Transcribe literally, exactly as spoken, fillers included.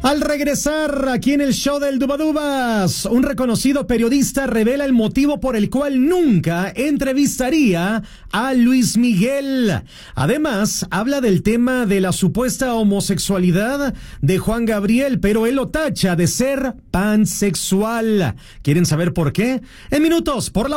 Al regresar aquí en el show del Dubadubas, un reconocido periodista revela el motivo por el cual nunca entrevistaría a Luis Miguel. Además, habla del tema de la supuesta homosexualidad de Juan Gabriel, pero él lo tacha de ser pansexual. ¿Quieren saber por qué? En minutos, por la